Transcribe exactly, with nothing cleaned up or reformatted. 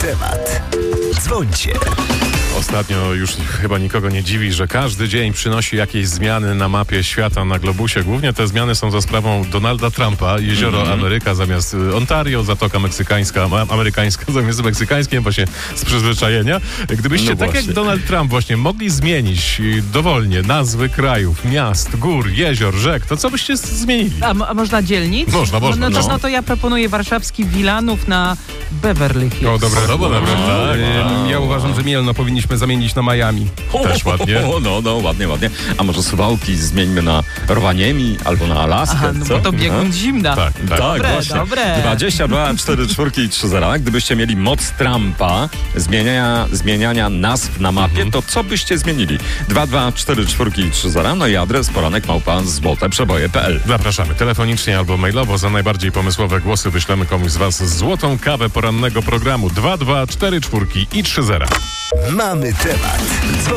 temat. Dzwońcie. Ostatnio już chyba nikogo nie dziwi, że każdy dzień przynosi jakieś zmiany na mapie świata, na globusie. Głównie te zmiany są za sprawą Donalda Trumpa. Jezioro mm-hmm. Ameryka zamiast Ontario, Zatoka Meksykańska, amerykańska zamiast meksykańskim, właśnie z przyzwyczajenia. Gdybyście no tak właśnie. jak Donald Trump właśnie mogli zmienić dowolnie nazwy krajów, miast, gór, jezior, rzek, to co byście zmienili? A, a można dzielnić? Można, można. No, no, to, No. no to ja proponuję warszawski Wilanów na Beverly Hills. O, dobre, dobre, dobre, tak. Ym, Ja uważam, że Mielno powinniśmy zamienić na Miami. Też ładnie. O, no, no, ładnie, ładnie. A może Suwałki zmieńmy na Rowaniemi albo na Alaskę, Aha, no co? bo to biegun zimna. Tak, tak. Tak, Dobre, właśnie. dobre. dwadzieścia dwa, cztery czwórki i trzy zera. Gdybyście mieli moc Trumpa zmieniania, zmieniania nazw na mapie, Mhm. to co byście zmienili? dwa dwa, cztery czwórki i trzy zera. No i adres poranek małpa złote przeboje kropka p l. Zapraszamy telefonicznie albo mailowo. Za najbardziej pomysłowe głosy wyślemy komuś z Was złotą kawę porannego programu. dwa dwa, cztery czwórki i trzy zera. Mamy temat.